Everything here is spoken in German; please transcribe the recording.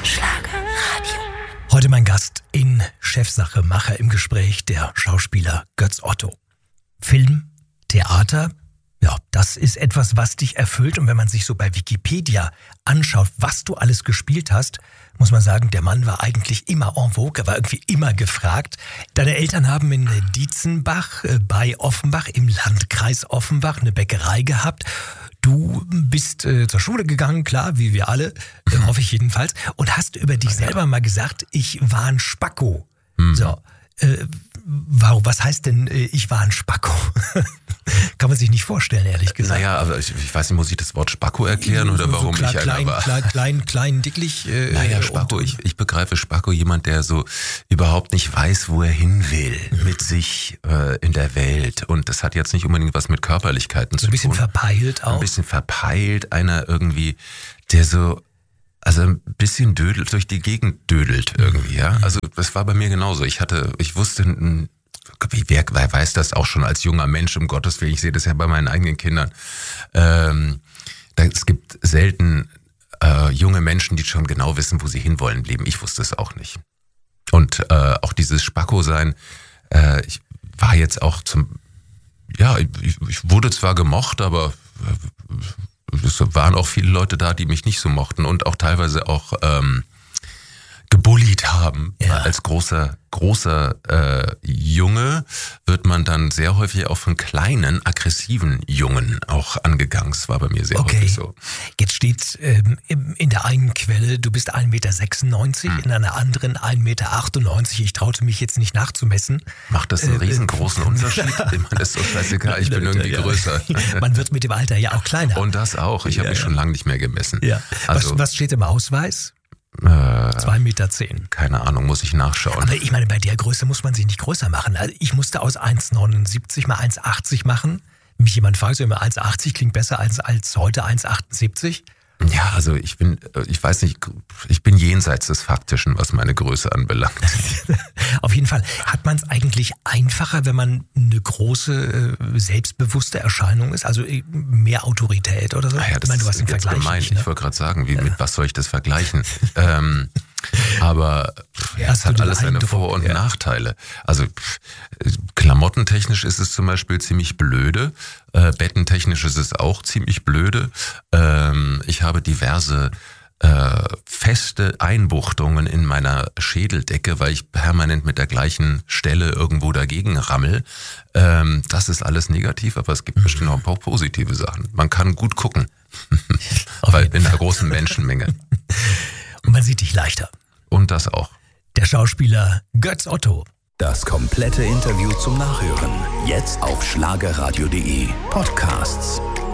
Schlagerradio. Heute mein Gast in Chefsache Macher im Gespräch, der Schauspieler Götz Otto. Film, Theater, ja, das ist etwas, was dich erfüllt. Und wenn man sich so bei Wikipedia anschaut, was du alles gespielt hast, muss man sagen, der Mann war eigentlich immer en vogue, er war irgendwie immer gefragt. Deine Eltern haben in Dietzenbach bei Offenbach im Landkreis Offenbach eine Bäckerei gehabt. Du bist zur Schule gegangen, klar, wie wir alle, hoffe ich jedenfalls, und hast über dich selber mal gesagt, ich war ein Spacko. So, was heißt denn, ich war ein Spacko? Kann man sich nicht vorstellen, ehrlich gesagt. Naja, aber ich weiß nicht, muss ich das Wort Spacko erklären oder warum so ich einer war? Klein, dicklich. Naja, Spacko, ich begreife Spacko, jemand, der so überhaupt nicht weiß, wo er hin will mit sich in der Welt. Und das hat jetzt nicht unbedingt was mit Körperlichkeiten zu tun. Ein bisschen verpeilt auch. Ein bisschen verpeilt, einer irgendwie, der so, also ein bisschen durch die Gegend dödelt irgendwie, ja. Also das war bei mir genauso. Ich wusste, wer weiß das auch schon als junger Mensch, um Gottes Willen, ich sehe das ja bei meinen eigenen Kindern. Es gibt selten junge Menschen, die schon genau wissen, wo sie hinwollen im Leben. Ich wusste es auch nicht. Und auch dieses Spacko-Sein, ich war jetzt auch ich wurde zwar gemocht, aber es waren auch viele Leute da, die mich nicht so mochten und auch teilweise auch gebullied haben. Ja. Als großer Junge wird man dann sehr häufig auch von kleinen, aggressiven Jungen auch angegangen. Das war bei mir sehr häufig so. Jetzt steht in der einen Quelle, du bist 1,96 Meter, in einer anderen 1,98 Meter. Ich traute mich jetzt nicht nachzumessen. Macht das einen riesengroßen Unterschied? Ich meine, das ist doch scheißegal, ich bin irgendwie größer. Man wird mit dem Alter ja auch kleiner. Und das auch. Ich habe mich schon lange nicht mehr gemessen. Ja. Also, was steht im Ausweis? 2,10 Meter. Keine Ahnung, muss ich nachschauen. Aber ich meine, bei der Größe muss man sich nicht größer machen. Also ich musste aus 1,79 mal 1,80 machen. Mich jemand fragt, so immer 1,80 klingt besser als heute 1,78. Ja, also ich bin jenseits des Faktischen, was meine Größe anbelangt. Auf jeden Fall. Hat man es eigentlich einfacher, wenn man eine große, selbstbewusste Erscheinung ist? Also mehr Autorität oder so? Ja, das du hast ist jetzt gemein. nicht, ne? Ich wollte gerade sagen, mit was soll ich das vergleichen? Aber es hat alles seine Vor- und Nachteile. Also klamottentechnisch ist es zum Beispiel ziemlich blöde. Bettentechnisch ist es auch ziemlich blöde. Ich habe diverse feste Einbuchtungen in meiner Schädeldecke, weil ich permanent mit der gleichen Stelle irgendwo dagegen rammel. Das ist alles negativ, aber es gibt bestimmt noch ein paar positive Sachen. Man kann gut gucken, weil in einer großen Menschenmenge. Und man sieht dich leichter. Und das auch. Der Schauspieler Götz Otto. Das komplette Interview zum Nachhören. Jetzt auf schlagerradio.de Podcasts.